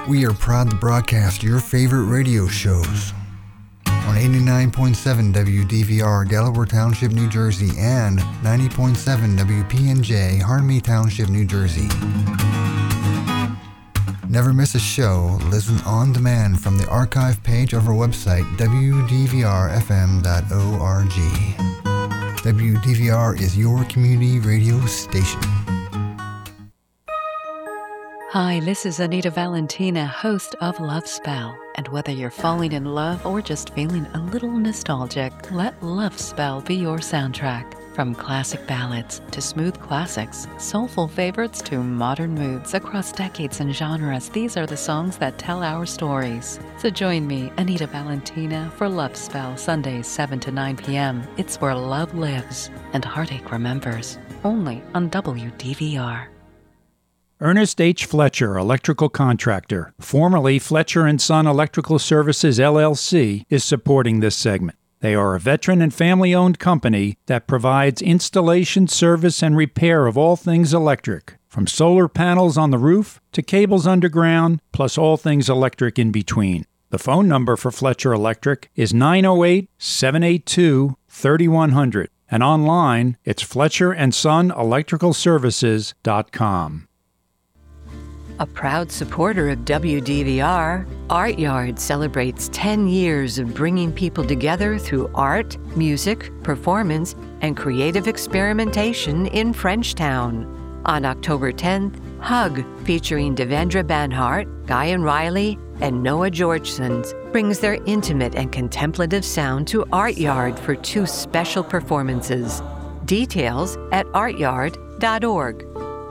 We are proud to broadcast your favorite radio shows on 89.7 WDVR, Delaware Township, New Jersey, and 90.7 WPNJ, Harmony Township, New Jersey. Never miss a show. Listen on demand from the archive page of our website, wdvrfm.org. WDVR is your community radio station. Hi, this is Anita Valentina, host of Love Spell. And whether you're falling in love or just feeling a little nostalgic, let Love Spell be your soundtrack. From classic ballads to smooth classics, soulful favorites to modern moods across decades and genres, these are the songs that tell our stories. So join me, Anita Valentina, for Love Spell, Sundays 7 to 9 p.m. It's where love lives and heartache remembers. Only on WDVR. Ernest H. Fletcher, electrical contractor, formerly Fletcher & Son Electrical Services, LLC, is supporting this segment. They are a veteran and family-owned company that provides installation, service, and repair of all things electric, from solar panels on the roof to cables underground, plus all things electric in between. The phone number for Fletcher Electric is 908-782-3100, and online, it's FletcherandSonElectricalServices.com. A proud supporter of WDVR, Art Yard celebrates 10 years of bringing people together through art, music, performance, and creative experimentation in Frenchtown. On October 10th, Hug, featuring Devendra Banhart, Guyan Riley, and Noah Georgesons, brings their intimate and contemplative sound to Art Yard for 2 special performances. Details at artyard.org.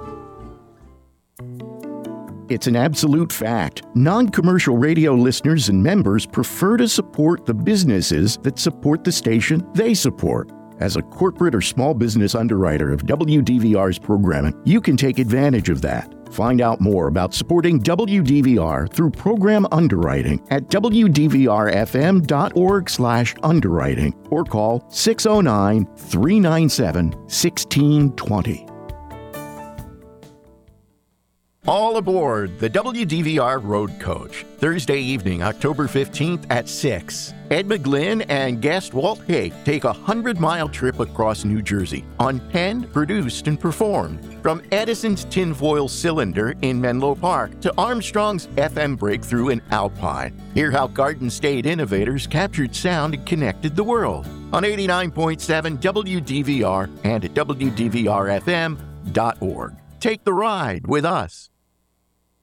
It's an absolute fact. Non-commercial radio listeners and members prefer to support the businesses that support the station they support. As a corporate or small business underwriter of WDVR's programming, you can take advantage of that. Find out more about supporting WDVR through program underwriting at wdvrfm.org/underwriting or call 609-397-1620. All aboard the WDVR Road Coach, Thursday evening, October 15th at 6. Ed McGlynn and guest Walt Haig take a 100-mile trip across New Jersey, unpenned, produced, and performed. From Edison's tinfoil cylinder in Menlo Park to Armstrong's FM breakthrough in Alpine. Hear how Garden State innovators captured sound and connected the world. On 89.7 WDVR and at WDVRFM.org. Take the ride with us.